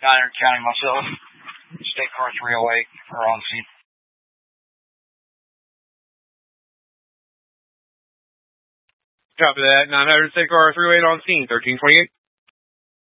Niner County myself. State Car 308 are on scene. Copy that. 900 State Car 308 on scene. 1328.